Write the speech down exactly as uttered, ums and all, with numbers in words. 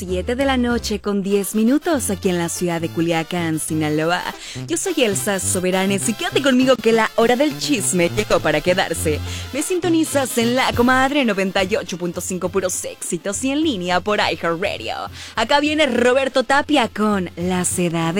siete de la noche con diez minutos aquí en la ciudad de Culiacán, Sinaloa. Yo soy Elsa Soberanes y quédate conmigo que la hora del chisme llegó para quedarse. Me sintonizas en La Comadre noventa y ocho punto cinco puros éxitos y en línea por iHeartRadio. Acá viene Roberto Tapia con Las Edades.